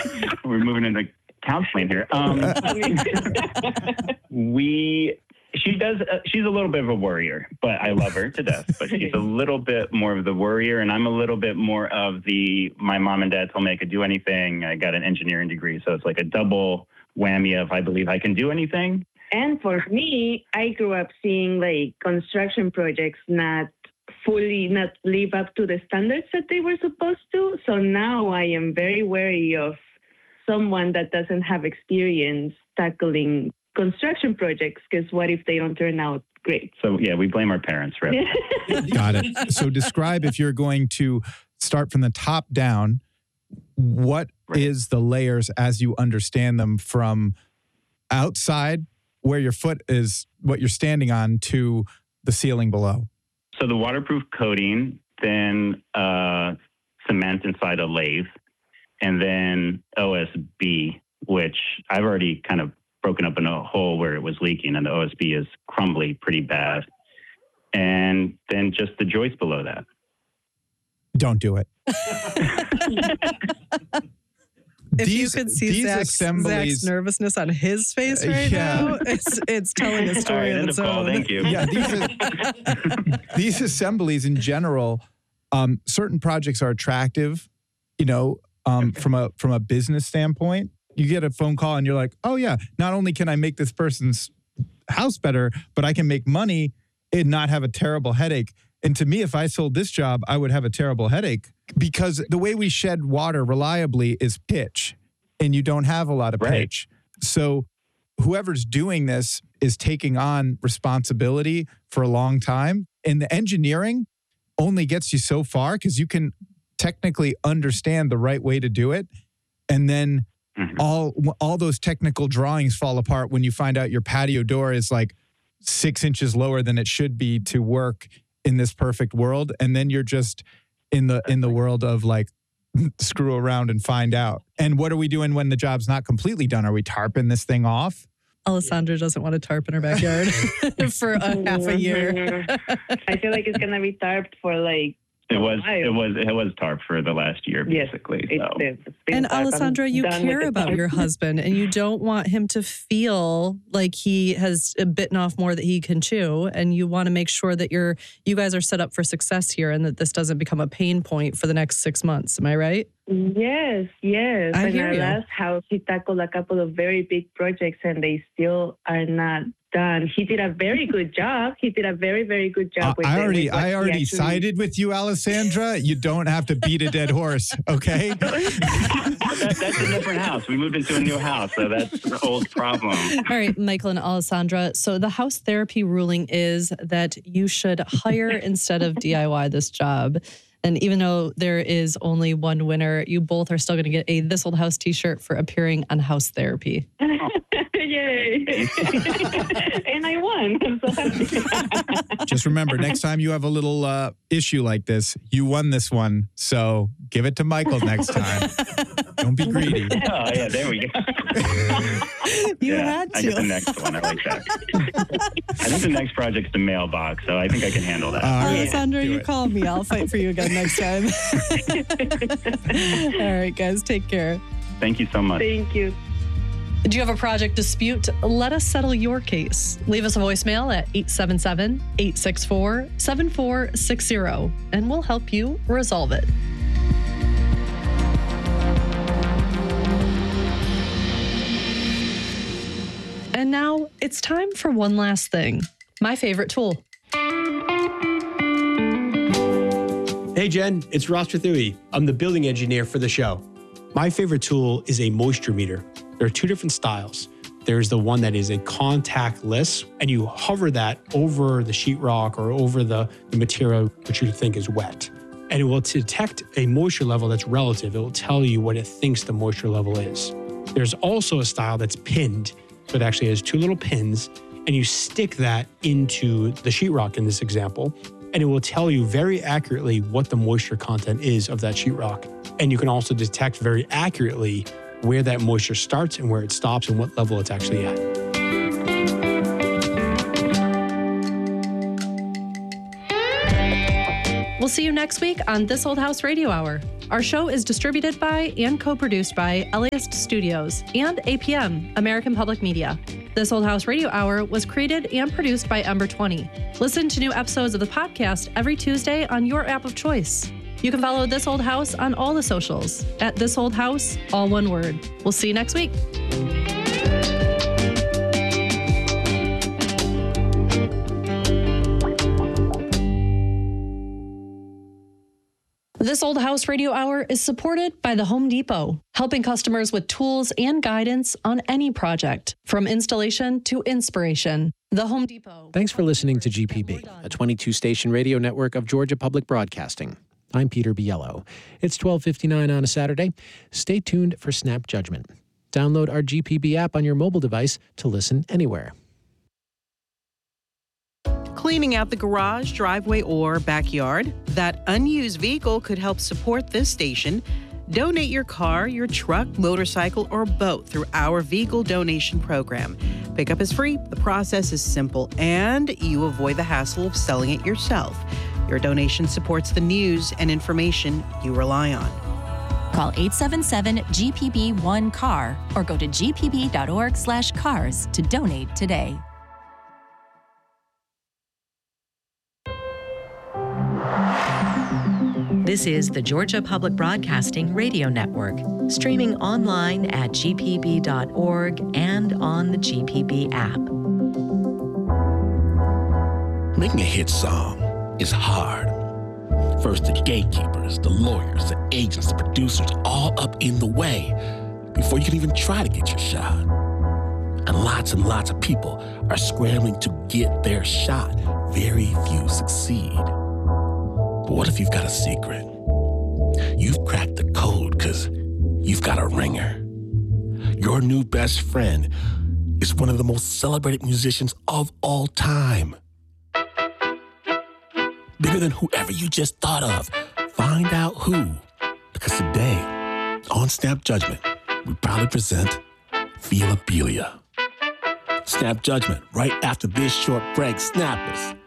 We're moving into counseling here. She's a little bit of a worrier, but I love her to death. But she's a little bit more of the worrier, and I'm a little bit more of my mom and dad told me I could do anything. I got an engineering degree, so it's like a double whammy of I believe I can do anything. And for me, I grew up seeing like construction projects not live up to the standards that they were supposed to. So now I am very wary of someone that doesn't have experience tackling construction projects, because what if they don't turn out great? So yeah, we blame our parents, right? Got it. So describe, if you're going to start from the top down, what is the layers as you understand them from outside where your foot is, what you're standing on, to the ceiling below? So the waterproof coating, then cement inside a lathe, and then OSB, which I've already kind of broken up in a hole where it was leaking, and the OSB is crumbly pretty bad. And then just the joist below that. Don't do it. If you could see Zach's nervousness on his face right now, it's telling a story of its own. Thank you. Yeah, these assemblies in general, certain projects are attractive, from a business standpoint. You get a phone call and you're like, oh yeah, not only can I make this person's house better, but I can make money and not have a terrible headache. And to me, if I sold this job, I would have a terrible headache, because the way we shed water reliably is pitch, and you don't have a lot of pitch. So whoever's doing this is taking on responsibility for a long time. And the engineering only gets you so far, because you can technically understand the right way to do it. And then all those technical drawings fall apart when you find out your patio door is like 6 inches lower than it should be to work in this perfect world. And then you're just in the world of like, screw around and find out. And what are we doing when the job's not completely done? Are we tarping this thing off? Alessandra doesn't want to tarp in her backyard for half a year. I feel like it's going to be tarped for like It was tarp for the last year, basically. Yes, so. it's and Alessandra, you care about your husband, and you don't want him to feel like he has bitten off more that he can chew, and you want to make sure that you guys are set up for success here, and that this doesn't become a pain point for the next 6 months. Am I right? Yes. I hear our you. last house, he tackled a couple of very big projects, and they still are not done. He did a very good job. He did a very, very good job. I already sided with you, Alessandra. You don't have to beat a dead horse, okay? That's a different house. We moved into a new house, so that's an old problem. All right, Michael and Alessandra. So the house therapy ruling is that you should hire instead of DIY this job. And even though there is only one winner, you both are still going to get a This Old House t-shirt for appearing on House Therapy. Yay. And I won. I'm so happy. Just remember, next time you have a little issue like this, you won this one. So give it to Michael next time. Don't be greedy. Oh, yeah, there we go. You had to. I get the next one. I like that. I think the next project's the mailbox, so I think I can handle that. Alessandra, you call me. I'll fight for you again next time. All right, guys, take care. Thank you so much. Thank you. Do you have a project dispute? Let us settle your case. Leave us a voicemail at 877-864-7460, and we'll help you resolve it. And now it's time for one last thing. My favorite tool. Hey, Jen, it's Ross Trethewey. I'm the building engineer for the show. My favorite tool is a moisture meter. There are two different styles. There's the one that is a contactless, and you hover that over the sheetrock or over the material which you think is wet. And it will detect a moisture level that's relative. It will tell you what it thinks the moisture level is. There's also a style that's pinned. So it actually has two little pins, and you stick that into the sheetrock in this example, and it will tell you very accurately what the moisture content is of that sheetrock. And you can also detect very accurately where that moisture starts and where it stops and what level it's actually at. We'll see you next week on This Old House Radio Hour. Our show is distributed by and co-produced by LAist Studios and APM, American Public Media. This Old House Radio Hour was created and produced by Ember 20. Listen to new episodes of the podcast every Tuesday on your app of choice. You can follow This Old House on all the socials at This Old House, all one word. We'll see you next week. This Old House Radio Hour is supported by the Home Depot, helping customers with tools and guidance on any project, from installation to inspiration. The Home Depot. Thanks for listening to GPB, a 22-station radio network of Georgia Public Broadcasting. I'm Peter Biello. It's 12:59 on a Saturday. Stay tuned for Snap Judgment. Download our GPB app on your mobile device to listen anywhere. Cleaning out the garage, driveway, or backyard? That unused vehicle could help support this station. Donate your car, your truck, motorcycle, or boat through our vehicle donation program. Pickup is free, the process is simple, and you avoid the hassle of selling it yourself. Your donation supports the news and information you rely on. Call 877-GPB-1-CAR or go to gpb.org/cars to donate today. This is the Georgia Public Broadcasting Radio Network, streaming online at gpb.org and on the GPB app. Making a hit song is hard. First, the gatekeepers, the lawyers, the agents, the producers, all up in the way before you can even try to get your shot. And lots of people are scrambling to get their shot. Very few succeed. But what if you've got a secret? You've cracked the code because you've got a ringer. Your new best friend is one of the most celebrated musicians of all time. Bigger than whoever you just thought of. Find out who. Because today, on Snap Judgment, we proudly present Feelabilia. Snap Judgment right after this short break. Snappers.